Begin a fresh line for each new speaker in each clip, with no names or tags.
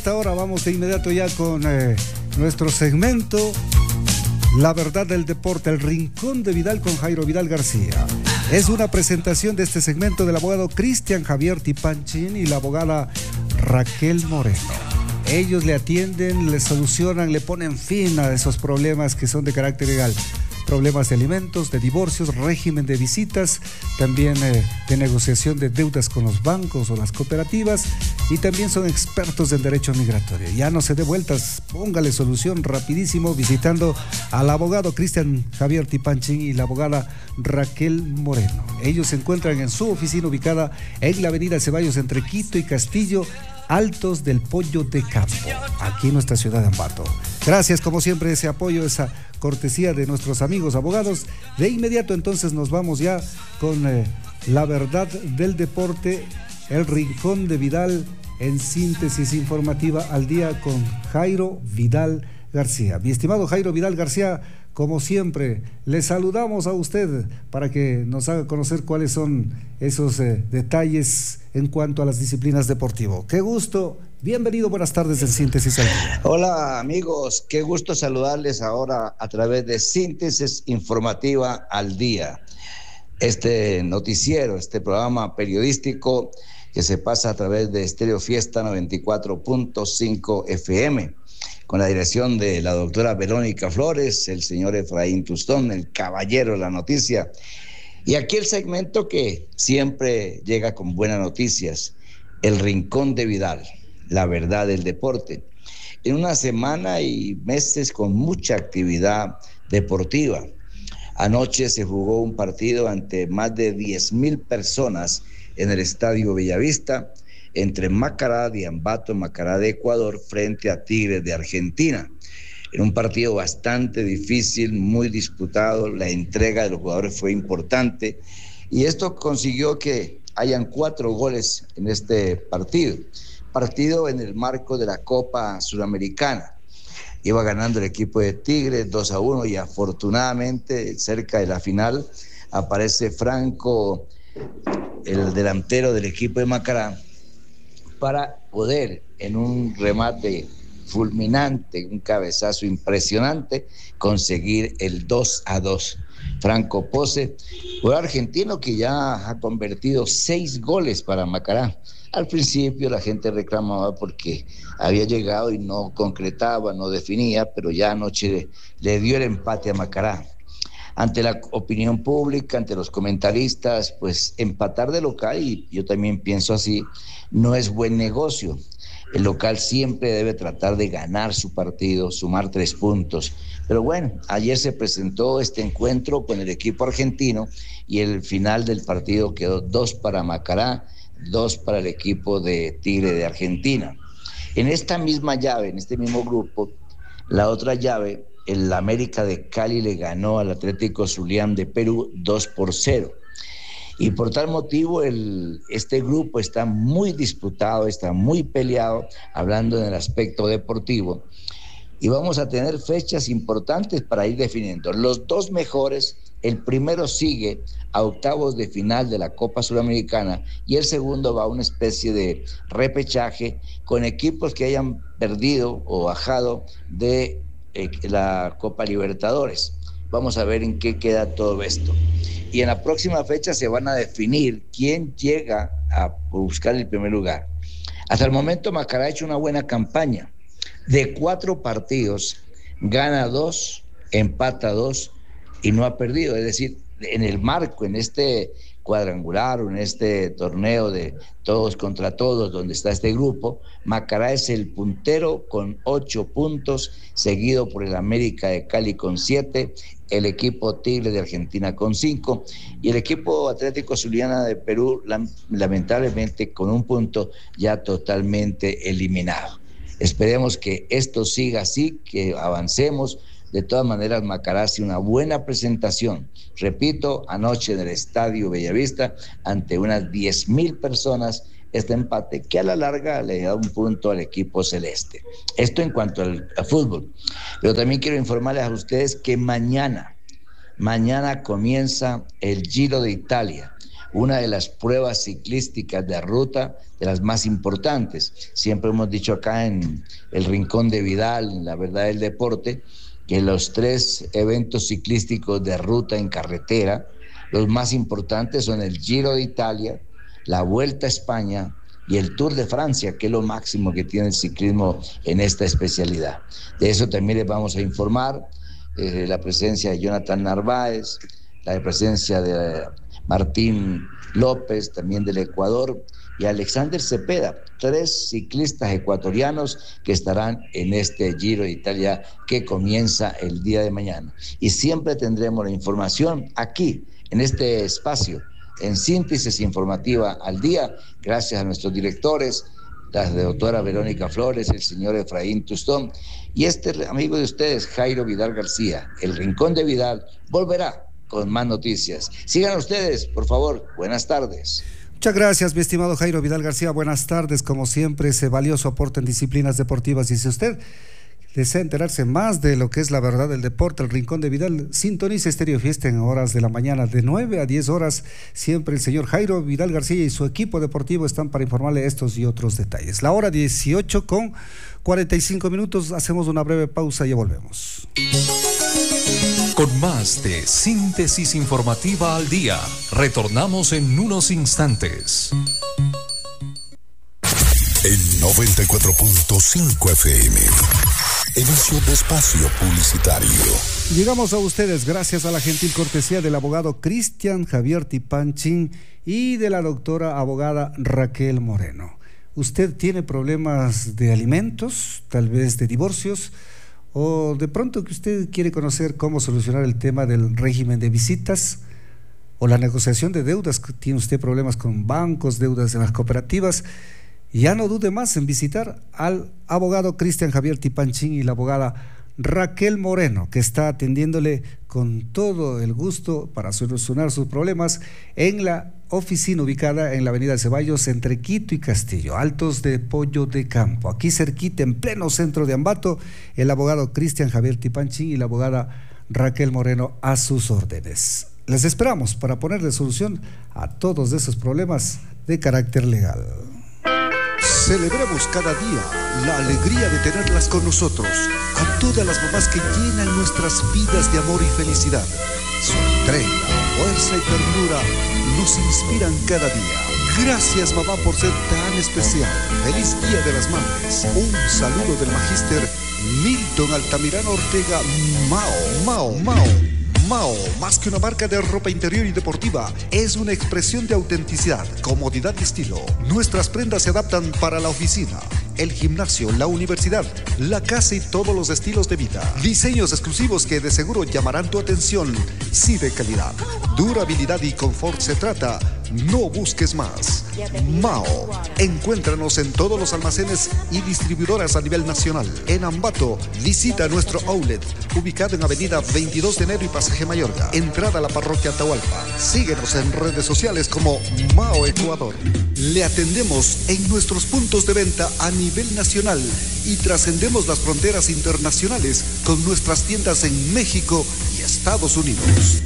Ahora vamos de inmediato ya con nuestro segmento La Verdad del Deporte, el Rincón de Vidal con Jairo Vidal García. Es una presentación de este segmento del abogado Cristian Javier Tipanchín y la abogada Raquel Moreno. Ellos le atienden, le solucionan, le ponen fin a esos problemas que son de carácter legal. Problemas de alimentos, de divorcios, régimen de visitas, también de negociación de deudas con los bancos o las cooperativas, y también son expertos en derecho migratorio. Ya no se dé vueltas, póngale solución rapidísimo visitando al abogado Cristian Javier Tipanchín y la abogada Raquel Moreno. Ellos se encuentran en su oficina ubicada en la avenida Ceballos entre Quito y Castillo, Altos del Pollo de Campo, aquí en nuestra ciudad de Ambato. Gracias, como siempre, ese apoyo, esa cortesía de nuestros amigos abogados. De inmediato, entonces, nos vamos ya con La Verdad del Deporte, el Rincón de Vidal, en síntesis informativa al día con Jairo Vidal García. Mi estimado Jairo Vidal García, como siempre, le saludamos a usted para que nos haga conocer cuáles son esos detalles en cuanto a las disciplinas deportivas. Qué gusto, bienvenido, buenas tardes en Síntesis al Día.
Hola amigos, qué gusto saludarles ahora a través de Síntesis Informativa al Día. Este noticiero, este programa periodístico que se pasa a través de Estéreo Fiesta 94.5 FM. Con la dirección de la doctora Verónica Flores, el señor Efraín Tustón, el caballero de la noticia. Y aquí el segmento que siempre llega con buenas noticias, el Rincón de Vidal, la verdad del deporte. En una semana y meses con mucha actividad deportiva. Anoche se jugó un partido ante más de 10,000 personas en el Estadio Bellavista, entre Macará de Ambato, Macará de Ecuador, frente a Tigres de Argentina. En un partido bastante difícil, muy disputado, la entrega de los jugadores fue importante y esto consiguió que hayan 4 goles en este partido. Partido en el marco de la Copa Suramericana. Iba ganando el equipo de Tigres 2-1 y afortunadamente cerca de la final aparece Franco, el delantero del equipo de Macará, para poder, en un remate fulminante, un cabezazo impresionante, conseguir el 2-2. Franco Pose, jugador argentino que ya ha convertido 6 goles para Macará. Al principio la gente reclamaba porque había llegado y no concretaba, no definía, pero ya anoche le dio el empate a Macará. Ante la opinión pública, ante los comentaristas, pues empatar de local, y yo también pienso así, no es buen negocio. El local siempre debe tratar de ganar su partido, sumar 3 puntos. Pero bueno, ayer se presentó este encuentro con el equipo argentino y el final del partido quedó 2 para Macará, 2 para el equipo de Tigre de Argentina. En esta misma llave, en este mismo grupo, la otra llave, el América de Cali le ganó al Atlético Zulián de Perú 2-0. Y por tal motivo este grupo está muy disputado, está muy peleado, hablando en el aspecto deportivo. Y vamos a tener fechas importantes para ir definiendo. Los 2 mejores, el primero sigue a octavos de final de la Copa Suramericana y el segundo va a una especie de repechaje con equipos que hayan perdido o bajado de la Copa Libertadores. Vamos a ver en qué queda todo esto. Y en la próxima fecha se van a definir quién llega a buscar el primer lugar. Hasta el momento Macará ha hecho una buena campaña. De 4 partidos, gana 2, empata 2 y no ha perdido. Es decir, en el marco, en este cuadrangular o en este torneo de todos contra todos donde está este grupo, Macará es el puntero con 8 puntos, seguido por el América de Cali con 7, el equipo Tigre de Argentina con 5 y el equipo Atlético Zuliana de Perú lamentablemente con 1 punto ya totalmente eliminado. Esperemos que esto siga así, que avancemos. De todas maneras, Macará hace una buena presentación. Repito, anoche en el Estadio Bellavista, ante unas 10,000 personas, este empate que a la larga le da 1 punto al equipo celeste. Esto en cuanto al fútbol. Pero también quiero informarles a ustedes que mañana comienza el Giro de Italia. una de las pruebas ciclísticas de ruta de las más importantes. Siempre hemos dicho acá en el Rincón de Vidal, en La Verdad del Deporte, que los 3 eventos ciclísticos de ruta en carretera, los más importantes son el Giro de Italia, la Vuelta a España y el Tour de Francia, que es lo máximo que tiene el ciclismo en esta especialidad. De eso también les vamos a informar, la presencia de Jonathan Narváez, la presencia de Martín López, también del Ecuador, y Alexander Cepeda, 3 ciclistas ecuatorianos que estarán en este Giro de Italia que comienza el día de mañana. Y siempre tendremos la información aquí, en este espacio, en Síntesis Informativa al Día, gracias a nuestros directores, la doctora Verónica Flores, el señor Efraín Tustón, y este amigo de ustedes, Jairo Vidal García. El Rincón de Vidal volverá con más noticias. Sigan ustedes, por favor. Buenas tardes.
Muchas gracias, mi estimado Jairo Vidal García. Buenas tardes, como siempre, ese valioso aporte en disciplinas deportivas. Y si usted desea enterarse más de lo que es la verdad del deporte, el Rincón de Vidal, sintonice Estéreo Fiesta en horas de la mañana, de 9 a 10 horas. Siempre el señor Jairo Vidal García y su equipo deportivo están para informarle estos y otros detalles. La hora 18:45. Hacemos una breve pausa y ya volvemos.
Con más de Síntesis Informativa al Día, retornamos en unos instantes.
En 94.5 FM, inicio de espacio publicitario.
Llegamos a ustedes gracias a la gentil cortesía del abogado Cristian Javier Tipanchín y de la doctora abogada Raquel Moreno. ¿Usted tiene problemas de alimentos, tal vez de divorcios, o de pronto que usted quiere conocer cómo solucionar el tema del régimen de visitas o la negociación de deudas? ¿Tiene usted problemas con bancos, deudas en las cooperativas? Ya no dude más en visitar al abogado Cristian Javier Tipanchín y la abogada Raquel Moreno, que está atendiéndole con todo el gusto para solucionar sus problemas en la oficina ubicada en la avenida Ceballos, entre Quito y Castillo, Altos de Pollo de Campo. Aquí cerquita, en pleno centro de Ambato, el abogado Cristian Javier Tipanchín y la abogada Raquel Moreno a sus órdenes. Les esperamos para ponerle solución a todos esos problemas de carácter legal.
Celebremos cada día la alegría de tenerlas con nosotros, a todas las mamás que llenan nuestras vidas de amor y felicidad. Su entrega, fuerza y ternura nos inspiran cada día. Gracias, mamá, por ser tan especial. Feliz Día de las Madres. Un saludo del magíster Milton Altamirano Ortega. Mao, más que una marca de ropa interior y deportiva, es una expresión de autenticidad, comodidad y estilo. Nuestras prendas se adaptan para la oficina, el gimnasio, la universidad, la casa y todos los estilos de vida. Diseños exclusivos que de seguro llamarán tu atención. Sí, de calidad, durabilidad y confort se trata. No busques más. Mao. Encuéntranos en todos los almacenes y distribuidoras a nivel nacional. En Ambato, visita nuestro outlet, ubicado en avenida 22 de enero y Pasaje Mayorga, entrada a la parroquia Atahualpa. Síguenos en redes sociales como Mao Ecuador. Le atendemos en nuestros puntos de venta a nivel nacional y trascendemos las fronteras internacionales con nuestras tiendas en México y Estados Unidos.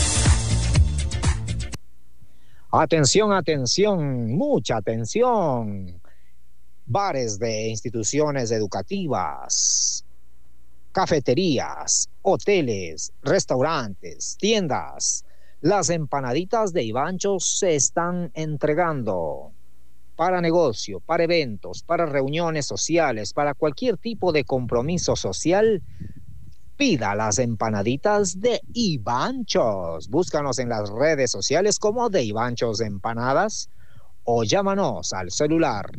Atención, atención, mucha atención. Bares de instituciones educativas, cafeterías, hoteles, restaurantes, tiendas. Las empanaditas de Ivanchos se están entregando para negocio, para eventos, para reuniones sociales, para cualquier tipo de compromiso social. Pida las empanaditas de Ivanchos. Búscanos en las redes sociales como de Ivanchos Empanadas o llámanos al celular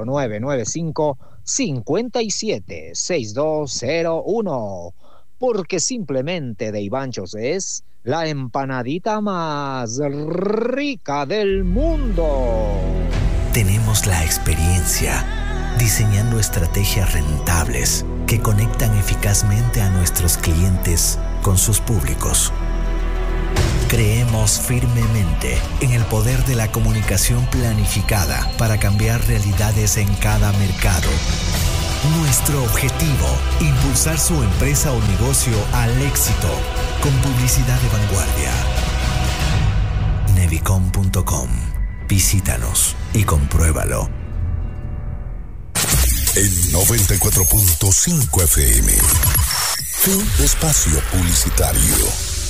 0995-576201, porque simplemente de Ivanchos es la empanadita más rica del mundo.
Tenemos la experiencia diseñando estrategias rentables que conectan eficazmente a nuestros clientes con sus públicos. Creemos firmemente en el poder de la comunicación planificada para cambiar realidades en cada mercado. Nuestro objetivo, impulsar su empresa o negocio al éxito con publicidad de vanguardia. Credicom.com. Visítanos y compruébalo.
En 94.5 FM. Fin de espacio publicitario.